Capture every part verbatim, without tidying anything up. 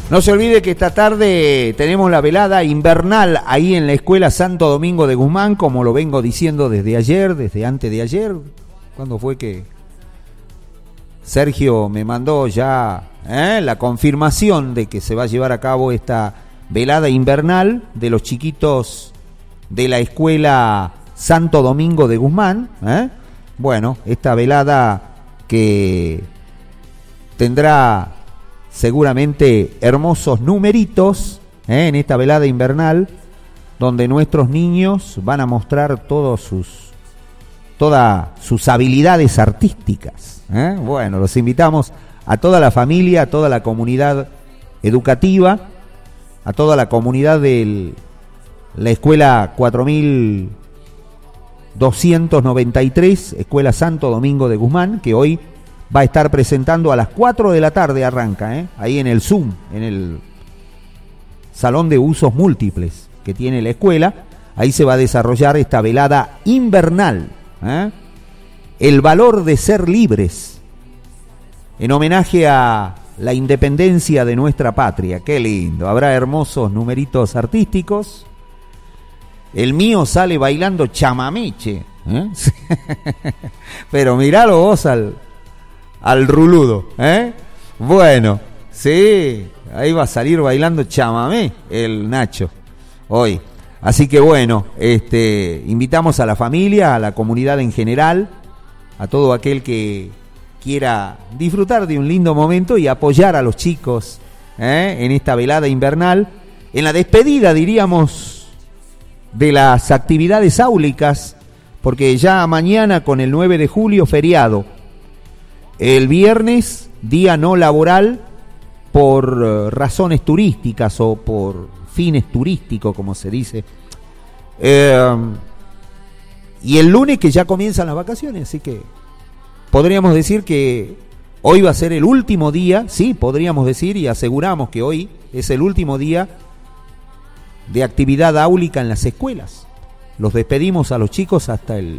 No se olvide que esta tarde tenemos la velada invernal ahí en la Escuela Santo Domingo de Guzmán, como lo vengo diciendo desde ayer, desde antes de ayer. ¿Cuándo fue que Sergio me mandó ya eh, la confirmación de que se va a llevar a cabo esta velada invernal de los chiquitos de la Escuela Santo Domingo de Guzmán? ¿eh? Bueno, esta velada que tendrá seguramente hermosos numeritos ¿eh? en esta velada invernal, donde nuestros niños van a mostrar todos sus, todas sus habilidades artísticas. ¿eh? Bueno, los invitamos a toda la familia, a toda la comunidad educativa, a toda la comunidad de la Escuela cuatro mil doscientos noventa y tres, Escuela Santo Domingo de Guzmán, que hoy va a estar presentando a las cuatro de la tarde, arranca, ¿eh? ahí en el Zoom, en el salón de usos múltiples que tiene la escuela. Ahí se va a desarrollar esta velada invernal, ¿eh? El valor de ser libres, en homenaje a la independencia de nuestra patria. Qué lindo, habrá hermosos numeritos artísticos. El mío sale bailando chamameche, ¿eh? Pero miralo vos al al ruludo, ¿eh? Bueno, sí, ahí va a salir bailando chamamé el Nacho hoy. Así que bueno, este, invitamos a la familia, a la comunidad en general, a todo aquel que quiera disfrutar de un lindo momento y apoyar a los chicos ¿eh? en esta velada invernal, en la despedida, diríamos, de las actividades áulicas, porque ya mañana con el nueve de julio feriado. El viernes, día no laboral por uh, razones turísticas o por fines turísticos, como se dice. Eh, y el lunes que ya comienzan las vacaciones, así que podríamos decir que hoy va a ser el último día, sí, podríamos decir y aseguramos que hoy es el último día de actividad áulica en las escuelas. Los despedimos a los chicos hasta el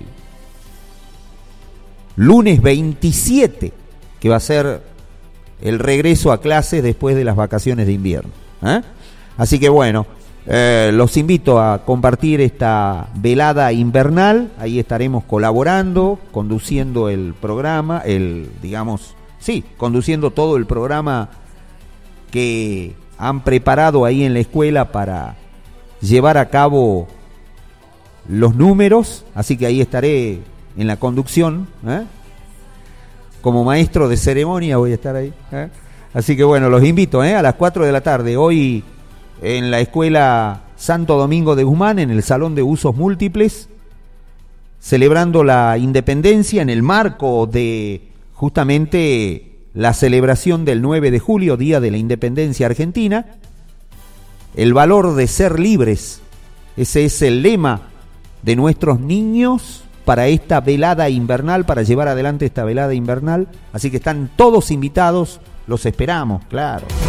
lunes veintisiete, que va a ser el regreso a clases después de las vacaciones de invierno. ¿eh? Así que bueno, eh, los invito a compartir esta velada invernal. Ahí estaremos colaborando, conduciendo el programa, el, digamos, sí, conduciendo todo el programa que han preparado ahí en la escuela para llevar a cabo los números. Así que ahí estaré en la conducción, ¿eh? como maestro de ceremonia voy a estar ahí. ¿eh? Así que bueno, los invito ¿eh? a las cuatro de la tarde, hoy en la Escuela Santo Domingo de Guzmán, en el Salón de Usos Múltiples, celebrando la independencia en el marco de justamente la celebración del nueve de julio, Día de la Independencia Argentina. El valor de ser libres, ese es el lema de nuestros niños para esta velada invernal, para llevar adelante esta velada invernal. Así que están todos invitados, los esperamos, claro.